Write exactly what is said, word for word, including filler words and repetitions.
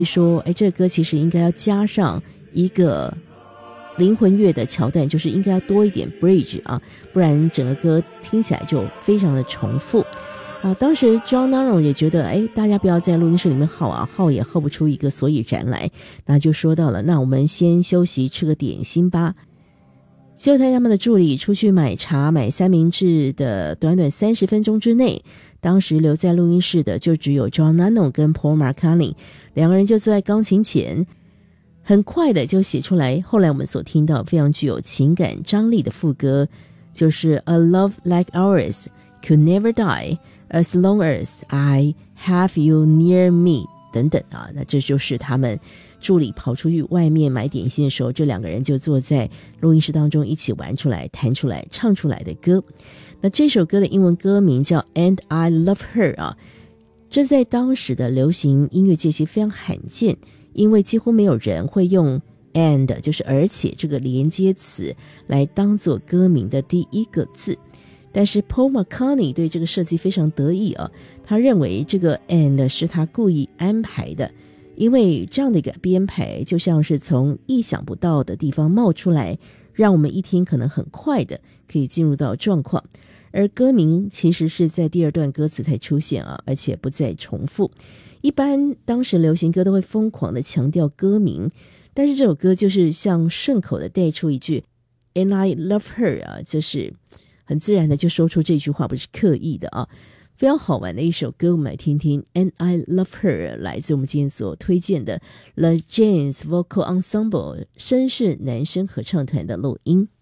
说哎，这个歌其实应该要加上一个灵魂乐的桥段，就是应该要多一点 bridge 啊，不然整个歌听起来就非常的重复啊。当时 John Norum 也觉得哎，大家不要在录音室里面耗啊，耗也耗不出一个所以然来，那就说到了，那我们先休息吃个点心吧。就在他们的助理出去买茶买三明治的短短三十分钟之内，当时留在录音室的就只有 John Lennon 跟 Paul McCartney， 两个人就坐在钢琴前，很快的就写出来后来我们所听到非常具有情感张力的副歌，就是 A love like ours could never die as long as I have you near me 等等啊。那这就是他们助理跑出去外面买点心的时候，这两个人就坐在录音室当中一起玩出来弹出来唱出来的歌。那这首歌的英文歌名叫 And I Love Her 啊，这在当时的流行音乐界其实非常罕见，因为几乎没有人会用 and 就是而且这个连接词来当做歌名的第一个字。但是 Paul McCartney 对这个设计非常得意啊，他认为这个 and 是他故意安排的，因为这样的一个编排就像是从意想不到的地方冒出来，让我们一听可能很快的可以进入到状况。而歌名其实是在第二段歌词才出现啊，而且不再重复。一般当时流行歌都会疯狂的强调歌名，但是这首歌就是像顺口的带出一句 And I love her 啊，就是很自然的就说出这句话，不是刻意的啊。非常好玩的一首歌，我们来听听 And I Love Her， 来自我们今天所推荐的 The Janes Vocal Ensemble 绅士男声合唱团的录音。